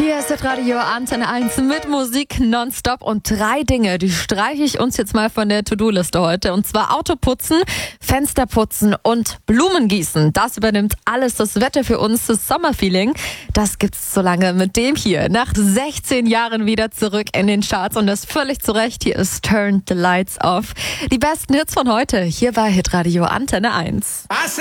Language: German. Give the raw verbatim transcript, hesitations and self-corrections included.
Hier ist das Radio Antenne eins mit Musik nonstop und drei Dinge, die streiche ich uns jetzt mal von der To-Do-Liste heute. Und zwar Autoputzen, Fensterputzen und Blumengießen. Das übernimmt alles das Wetter für uns, das Sommerfeeling. Das gibt's so lange mit dem hier. Nach sechzehn Jahren wieder zurück in den Charts und das völlig zu Recht. Hier ist Turn the Lights Off. Die besten Hits von heute hier bei Hitradio Antenne eins.